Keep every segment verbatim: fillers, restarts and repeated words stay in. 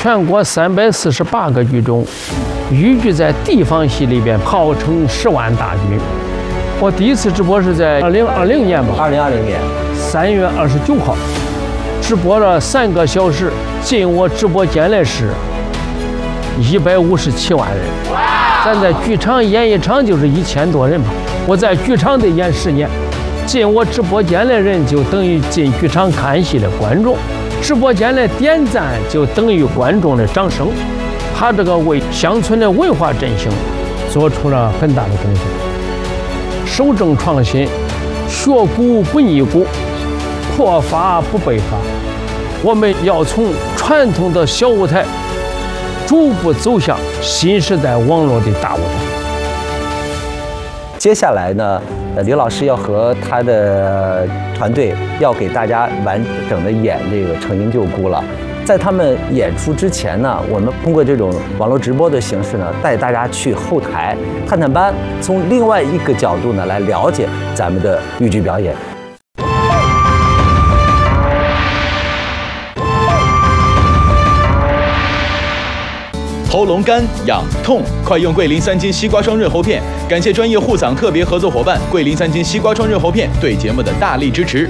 全国三百四十八个剧种，豫剧在地方戏里边号称十万大剧。我第一次直播是在二零二零年吧， 二零二零年三月二十九号，直播了三个小时，进我直播间来是一百五十七万人。咱在剧场演一场就是一千多人吧。我在剧场得演十年，进我直播间的人就等于进剧场看戏的观众，直播间的点赞就等于观众的掌声。他这个为乡村的文化振兴做出了很大的贡献。守正创新，学古不逆古，破法不背法。我们要从传统的小舞台逐步走向新时代网络的大舞台。 接下来呢，呃，刘老师要和他的团队要给大家完整的演这个《成营救孤》了。在他们演出之前呢，我们通过这种网络直播的形式呢，带大家去后台探探班，从另外一个角度呢来了解咱们的豫剧表演。 喉咙干痒痛，快用桂林三金西瓜霜润喉片。感谢专业护嗓特别合作伙伴桂林三金西瓜霜润喉片对节目的大力支持。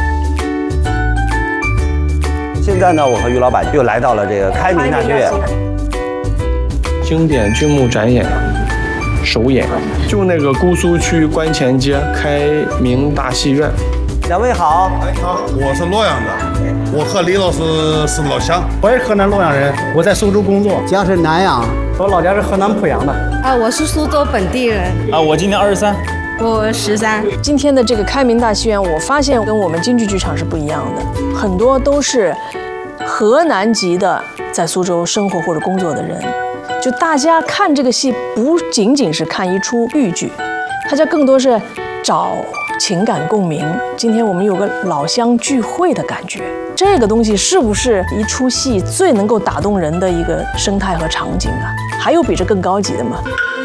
现在呢，我和于老板又来到了这个开明大剧院。 经典剧目展演首演，就那个姑苏区观前街开明大戏院。 两位好， 哎好，我是洛阳的，我和李老师是老乡。 我也是河南洛阳人，我在苏州工作， 家是南阳， 我老家是河南濮阳的。 啊，我是苏州本地人。 啊，我今年二十三。 我十三。 今天的这个开明大戏院，我发现跟我们京剧剧场是不一样的，很多都是河南籍的在苏州生活或者工作的人，就大家看这个戏不仅仅是看一出豫剧，大家更多是找情感共鸣。今天我们有个老乡聚会的感觉，这个东西是不是一出戏最能够打动人的一个生态和场景啊？还有比这更高级的吗？